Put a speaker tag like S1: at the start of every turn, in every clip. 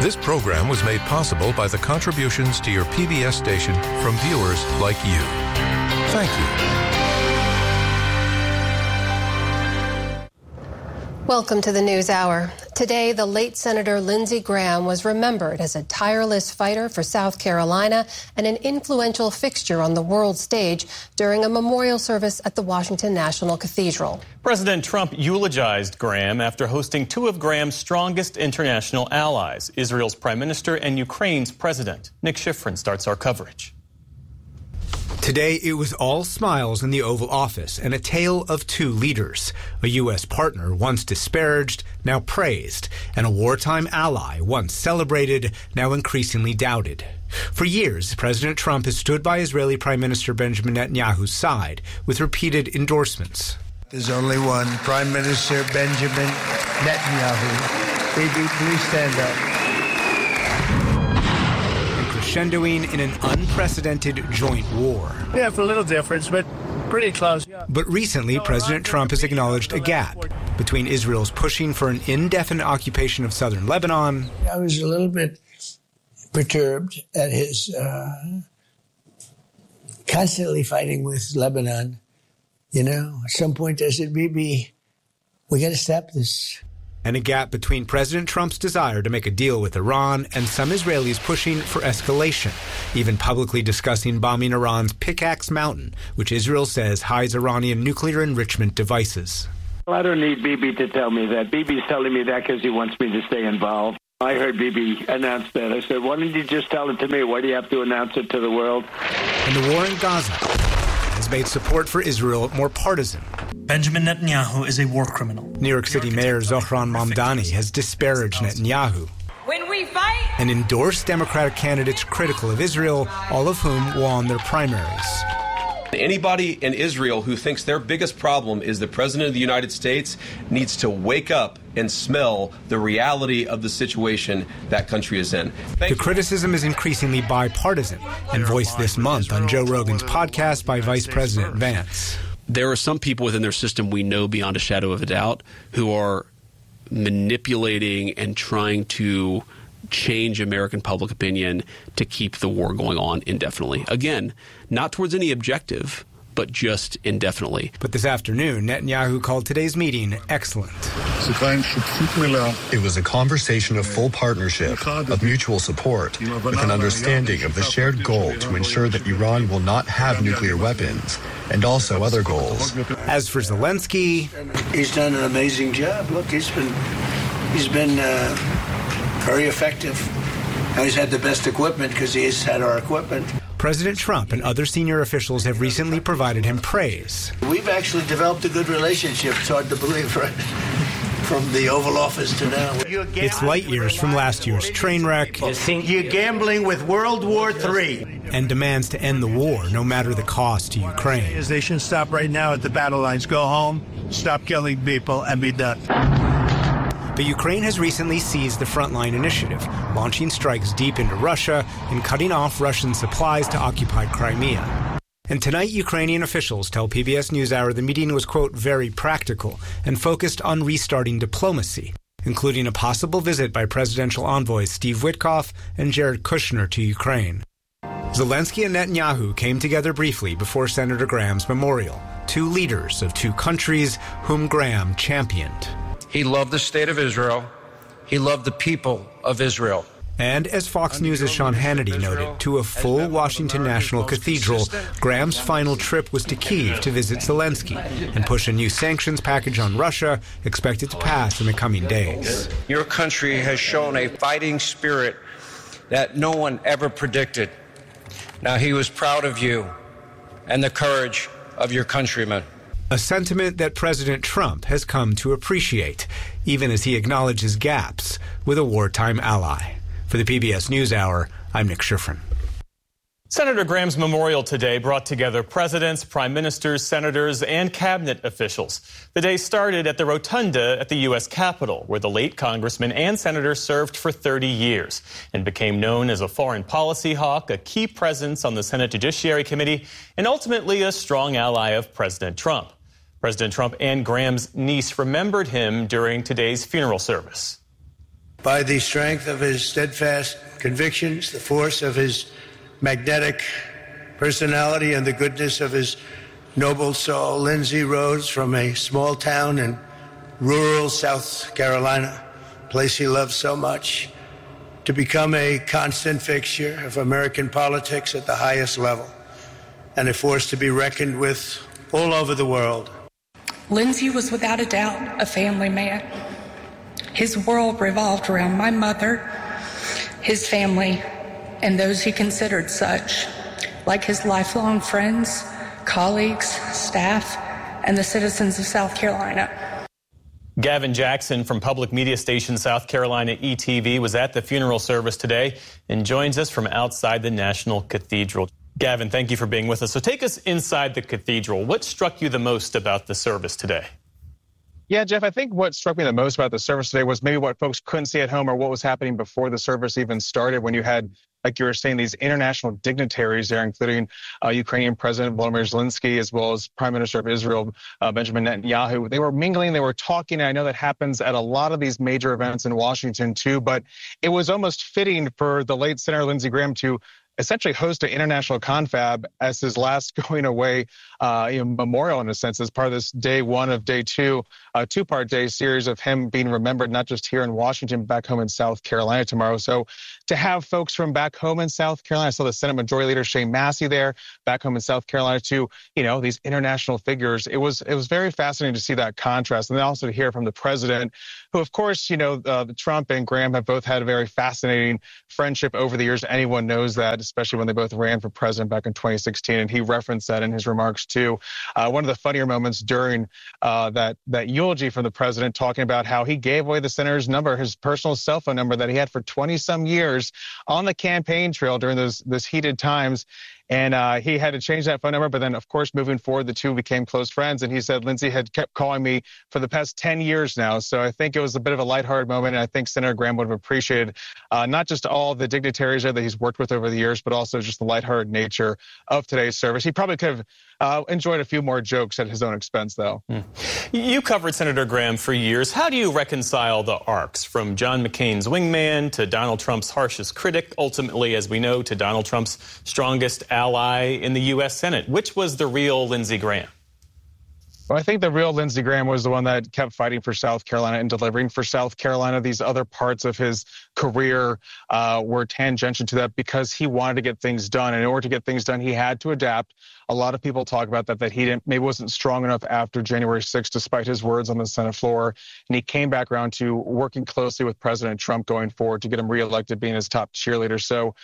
S1: This program was made possible by the contributions to your PBS station from viewers like you. Thank you.
S2: Welcome to the News Hour. Today, the late Senator Lindsey Graham was remembered as a tireless fighter for South Carolina and an influential fixture on the world stage during a memorial service at the Washington National Cathedral.
S3: President Trump eulogized Graham after hosting two of Graham's strongest international allies, Israel's Prime Minister and Ukraine's President. Nick Schifrin starts our coverage.
S4: Today, it was all smiles in the Oval Office and a tale of two leaders. A U.S. partner once disparaged, now praised, and a wartime ally once celebrated, now increasingly doubted. For years, President Trump has stood by Israeli Prime Minister Benjamin Netanyahu's side with repeated endorsements.
S5: There's only one, Prime Minister Benjamin Netanyahu. Baby, please stand up.
S4: Crescendoing in an unprecedented joint war.
S5: Yeah, for a little difference, but pretty close.
S4: But recently, President Trump has acknowledged a gap between Israel's pushing for an indefinite occupation of southern Lebanon.
S5: I was a little bit perturbed at his constantly fighting with Lebanon. You know, at some point I said, Bibi, we got to stop this.
S4: And a gap between President Trump's desire to make a deal with Iran and some Israelis pushing for escalation, even publicly discussing bombing Iran's Pickaxe Mountain, which Israel says hides Iranian nuclear enrichment devices.
S6: Well, I don't need Bibi to tell me that. Bibi's telling me that because he wants me to stay involved. I heard Bibi announce that. I said, why didn't you just tell it to me? Why do you have to announce it to the world?
S4: And the war in Gaza has made support for Israel more partisan.
S7: Benjamin Netanyahu is a war criminal.
S4: New York City Mayor Zohran Mamdani has disparaged Netanyahu
S8: when we fight
S4: and endorsed Democratic candidates critical of Israel, all of whom won their primaries.
S9: Anybody in Israel who thinks their biggest problem is the President of the United States needs to wake up and smell the reality of the situation that country is in.
S4: The criticism is increasingly bipartisan and voiced this month on Joe Rogan's podcast by Vice President Vance.
S10: There are some people within their system we know beyond a shadow of a doubt who are manipulating and trying to change American public opinion to keep the war going on indefinitely. Again, not towards any objective, but just indefinitely.
S4: But this afternoon, Netanyahu called today's meeting excellent.
S11: It was a conversation of full partnership, of mutual support, with an understanding of the shared goal to ensure that Iran will not have nuclear weapons, and also other goals.
S4: As for Zelensky,
S5: he's done an amazing job. Look, he's been very effective. Now he's had the best equipment because he's had our equipment.
S4: President Trump and other senior officials have recently provided him praise.
S5: We've actually developed a good relationship. It's hard to believe, right? From the Oval Office to now.
S4: It's light years from last year's train wreck.
S5: You're gambling with World War III.
S4: And demands to end the war, no matter the cost to Ukraine.
S5: They should stop right now at the battle lines. Go home, stop killing people, and be done.
S4: But Ukraine has recently seized the Frontline Initiative, launching strikes deep into Russia and cutting off Russian supplies to occupied Crimea. And tonight, Ukrainian officials tell PBS NewsHour the meeting was, quote, very practical and focused on restarting diplomacy, including a possible visit by presidential envoys Steve Witkoff and Jared Kushner to Ukraine. Zelensky and Netanyahu came together briefly before Senator Graham's memorial, two leaders of two countries whom Graham championed.
S12: He loved the state of Israel. He loved the people of Israel.
S4: And as Fox News' Sean Hannity noted, to a full Washington National Cathedral, Graham's final trip was to Kyiv to visit Zelensky and push a new sanctions package on Russia expected to pass in the coming days.
S12: Your country has shown a fighting spirit that no one ever predicted. Now, he was proud of you and the courage of your countrymen.
S4: A sentiment that President Trump has come to appreciate, even as he acknowledges gaps with a wartime ally. For the PBS NewsHour, I'm Nick Schifrin.
S3: Senator Graham's memorial today brought together presidents, prime ministers, senators, and cabinet officials. The day started at the Rotunda at the U.S. Capitol, where the late congressman and senator served for 30 years and became known as a foreign policy hawk, a key presence on the Senate Judiciary Committee, and ultimately a strong ally of President Trump. President Trump and Graham's niece remembered him during today's funeral service.
S5: By the strength of his steadfast convictions, the force of his magnetic personality, and the goodness of his noble soul, Lindsey rose from a small town in rural South Carolina, a place he loved so much, to become a constant fixture of American politics at the highest level and a force to be reckoned with all over the world.
S8: Lindsey was without a doubt a family man. His world revolved around my mother, his family, and those he considered such, like his lifelong friends, colleagues, staff, and the citizens of South Carolina.
S3: Gavin Jackson from public media station South Carolina ETV was at the funeral service today and joins us from outside the National Cathedral. Gavin, thank you for being with us. So take us inside the cathedral. What struck you the most about the service today?
S13: Yeah, Jeff, I think what struck me the most about the service today was maybe what folks couldn't see at home or what was happening before the service even started, when you had, like you were saying, these international dignitaries there, including Ukrainian President Volodymyr Zelensky, as well as Prime Minister of Israel, Benjamin Netanyahu. They were mingling, they were talking. I know that happens at a lot of these major events in Washington, too, but it was almost fitting for the late Senator Lindsey Graham to essentially host an international confab as his last going away memorial, in a sense, as part of this day one of day two, two-part day series of him being remembered, not just here in Washington, but back home in South Carolina tomorrow. So to have folks from back home in South Carolina, I saw the Senate Majority Leader Shane Massey there, back home in South Carolina, too, these international figures. It was very fascinating to see that contrast. And then also to hear from the president, who, of course, Trump and Graham have both had a very fascinating friendship over the years. Anyone knows that, especially when they both ran for president back in 2016. And he referenced that in his remarks, too. One of the funnier moments during that eulogy from the president, talking about how he gave away the senator's number, his personal cell phone number that he had for 20-some years on the campaign trail during those heated times. And he had to change that phone number. But then, of course, moving forward, the two became close friends. And he said Lindsey had kept calling me for the past 10 years now. So I think it was a bit of a lighthearted moment. And I think Senator Graham would have appreciated not just all the dignitaries there that he's worked with over the years, but also just the lighthearted nature of today's service. He probably could have enjoyed a few more jokes at his own expense, though.
S3: You covered Senator Graham for years. How do you reconcile the arcs from John McCain's wingman to Donald Trump's harshest critic, ultimately, as we know, to Donald Trump's strongest ally in the U.S. Senate? Which was the real Lindsey Graham?
S13: Well, I think the real Lindsey Graham was the one that kept fighting for South Carolina and delivering for South Carolina. These other parts of his career were tangential to that because he wanted to get things done. And in order to get things done, he had to adapt. A lot of people talk about that he maybe wasn't strong enough after January 6th, despite his words on the Senate floor. And he came back around to working closely with President Trump going forward to get him reelected, being his top cheerleader. So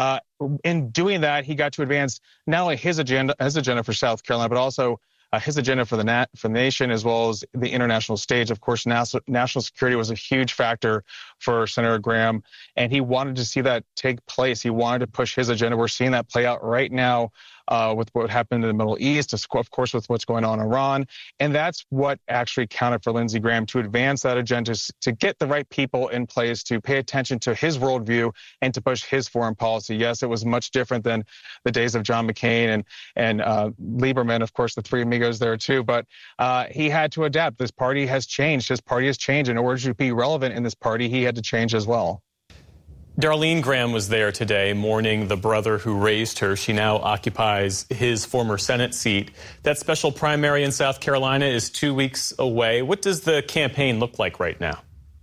S13: in doing that, he got to advance not only his agenda for South Carolina, but also his agenda for the nation, as well as the international stage. Of course, national security was a huge factor for Senator Graham, and he wanted to see that take place. He wanted to push his agenda. We're seeing that play out right now with what happened in the Middle East, of course, with what's going on in Iran. And that's what actually counted for Lindsey Graham, to advance that agenda, to get the right people in place, to pay attention to his worldview and to push his foreign policy. Yes, it was much different than the days of John McCain and Lieberman, of course, the three amigos there too. But he had to adapt. This party has changed. His party has changed. In order to be relevant in this party, he had to change as well.
S3: Darlene Graham was there today mourning the brother who raised her. She now occupies his former Senate seat. That special primary in South Carolina is 2 weeks away. What does the campaign look like right now?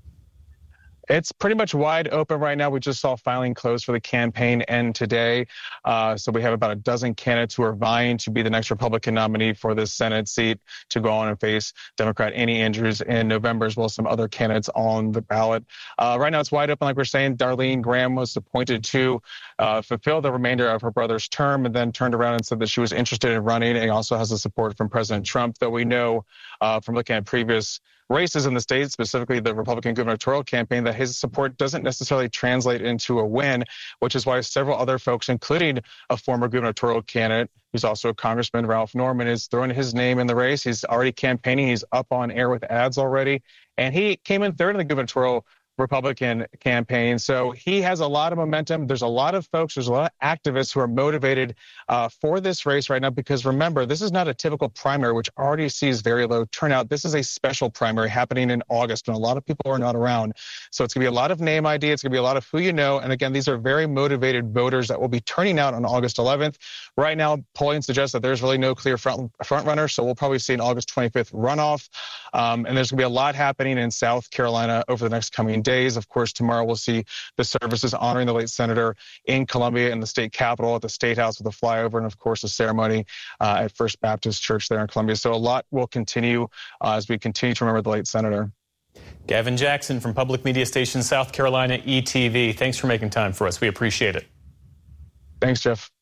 S13: It's pretty much wide open right now. We just saw filing close for the campaign end today. So we have about a dozen candidates who are vying to be the next Republican nominee for this Senate seat to go on and face Democrat Annie Andrews in November, as well as some other candidates on the ballot. Right now it's wide open. Like we're saying, Darlene Graham was appointed to fulfill the remainder of her brother's term, and then turned around and said that she was interested in running, and also has the support from President Trump, though we know from looking at previous races in the state, specifically the Republican gubernatorial campaign, that his support doesn't necessarily translate into a win, which is why several other folks, including a former gubernatorial candidate who's also a congressman, Ralph Norman, is throwing his name in the race. He's already campaigning. He's up on air with ads already. And he came in third in the gubernatorial Republican campaign. So he has a lot of momentum. There's a lot of folks, there's a lot of activists who are motivated for this race right now, because remember, this is not a typical primary, which already sees very low turnout. This is a special primary happening in August when a lot of people are not around. So it's going to be a lot of name ID. It's going to be a lot of who you know. And again, these are very motivated voters that will be turning out on August 11th. Right now, polling suggests that there's really no clear front runner. So we'll probably see an August 25th runoff. And there's going to be a lot happening in South Carolina over the next coming days. Of course, tomorrow we'll see the services honoring the late senator in Columbia in the state capitol at the State House with a flyover, and of course a ceremony at First Baptist Church there in Columbia. So a lot will continue as we continue to remember the late senator.
S3: Gavin Jackson from public media station South Carolina ETV. Thanks for making time for us. We appreciate it.
S13: Thanks, Jeff.